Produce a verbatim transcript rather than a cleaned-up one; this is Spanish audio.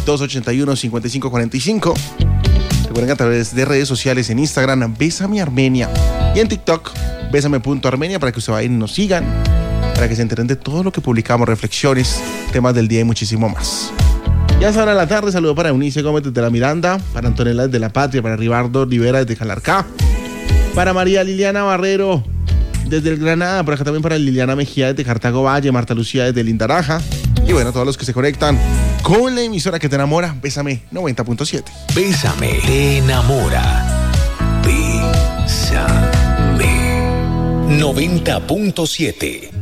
dos ocho uno, cinco cinco cuatro cinco. Recuerden que a través de redes sociales en Instagram, Bésame Armenia, y en TikTok, bésame punto armenia, para que ustedes vayan y nos sigan, para que se enteren de todo lo que publicamos, reflexiones, temas del día y muchísimo más. Ya es hora de la tarde. Saludo para Eunice Gómez desde La Miranda, para Antonella desde La Patria, para Ribardo Rivera desde Calarcá, para María Liliana Barrero desde el Granada, por acá también para Liliana Mejía desde Cartago Valle, Marta Lucía desde Lindaraja, y bueno, todos los que se conectan con la emisora que te enamora, Bésame noventa punto siete. Bésame, te enamora. Bésame noventa punto siete.